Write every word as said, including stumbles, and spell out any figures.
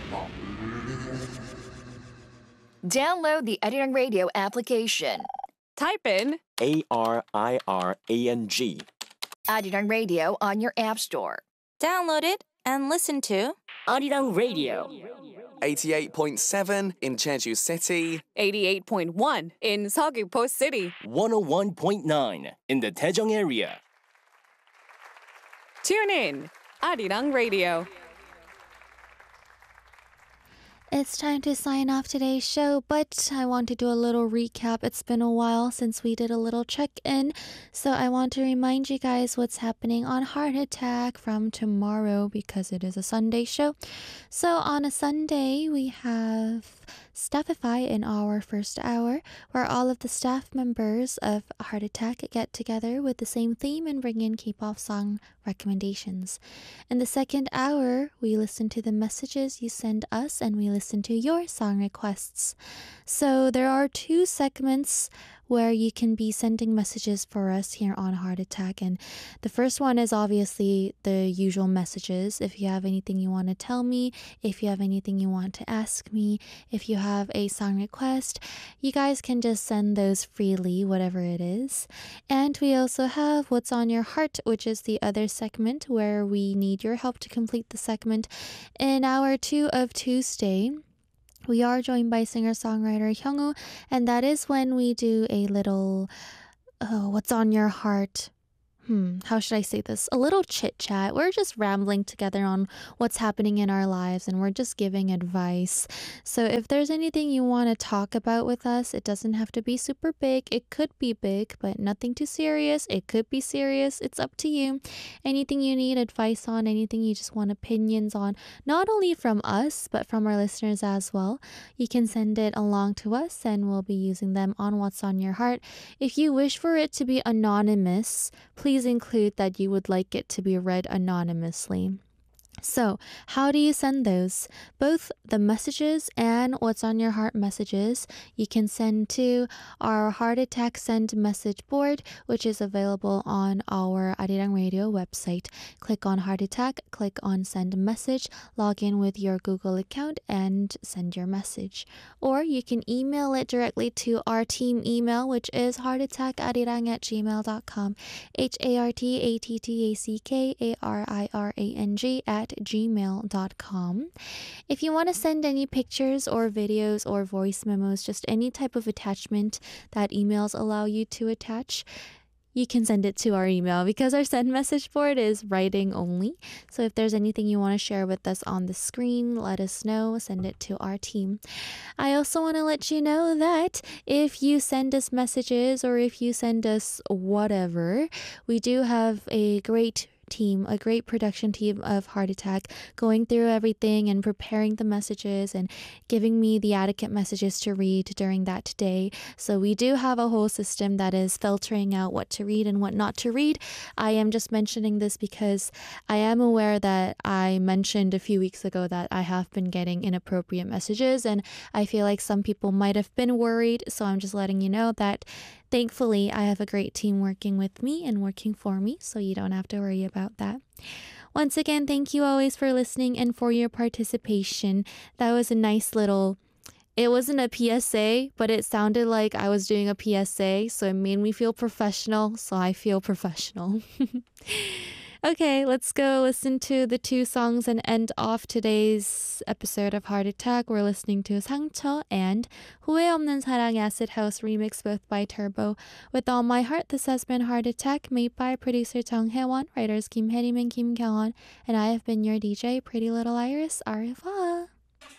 Download the Arirang Radio application. Type in A R I R A N G. Arirang Radio on your app store. Download it and listen to Arirang Radio. eighty-eight point seven in Jeju City. eighty-eight point one in Seogwipo City. one oh one point nine in the Daejeong area. Tune in, Arirang Radio. It's time to sign off today's show, but I want to do a little recap. It's been a while since we did a little check-in, so I want to remind you guys what's happening on Heart Attack from tomorrow because it is a Sunday show. So on a Sunday, we have Staffify in our first hour, where all of the staff members of Heart Attack get together with the same theme and bring in K-pop song recommendations. In the second hour, we listen to the messages you send us and we listen to your song requests. So there are two segments where you can be sending messages for us here on Heart Attack. And the first one is obviously the usual messages. If you have anything you want to tell me, if you have anything you want to ask me, if you have a song request, you guys can just send those freely, whatever it is. And we also have What's on Your Heart, which is the other segment where we need your help to complete the segment. In hour two of Tuesday, we are joined by singer-songwriter Hyungwoo, and that is when we do a little, oh, what's on your heart? Hmm, how should I say this? A little chit-chat. We're just rambling together on what's happening in our lives, and we're just giving advice. So if there's anything you want to talk about with us, it doesn't have to be super big. It could be big, but nothing too serious. It could be serious. It's up to you. Anything you need advice on, anything you just want opinions on, not only from us, but from our listeners as well, you can send it along to us, and we'll be using them on What's on Your Heart. If you wish for it to be anonymous, please include that you would like it to be read anonymously. So, how do you send those? Both the messages and What's on Your Heart messages you can send to our Heart Attack Send message board, which is available on our Arirang Radio website. Click on Heart Attack, click on Send Message, log in with your Google account, and send your message. Or you can email it directly to our team email, which is heartattackarirang at gmail dot com. H A R T A T T A C K A R I R A N G at gmail dot com. If you want to send any pictures or videos or voice memos, just any type of attachment that emails allow you to attach, you can send it to our email because our send message board is writing only. So if there's anything you want to share with us on the screen, let us know. Send it to our team. I also want to let you know that if you send us messages or if you send us whatever, we do have a great team, a great production team of Heart Attack going through everything and preparing the messages and giving me the adequate messages to read during that day. So we do have a whole system that is filtering out what to read and what not to read. I am just mentioning this because I am aware that I mentioned a few weeks ago that I have been getting inappropriate messages, and I feel like some people might have been worried. So I'm just letting you know that thankfully, I have a great team working with me and working for me, so you don't have to worry about that. Once again, thank you always for listening and for your participation. That was a nice little, it wasn't a P S A, but it sounded like I was doing a P S A, so it made me feel professional, so I feel professional. Okay, let's go listen to the two songs and end off today's episode of Heart Attack. We're listening to 상처 and 후회 없는 사랑 Acid House remix, both by Turbo. With all my heart, this has been Heart Attack, made by producer Jung Hae-won, writers Kim Hae-rim and Kim Kyung-won, and I have been your D J, Pretty Little Iris. Au revoir.